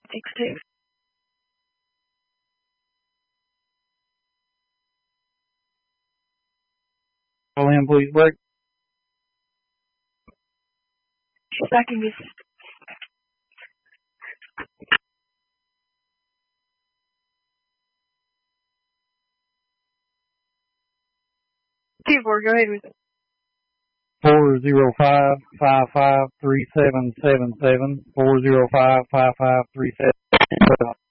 6-2. Call in, please, break. Second is 2-4, go ahead with it. 405-55-3777, 405-55-3777.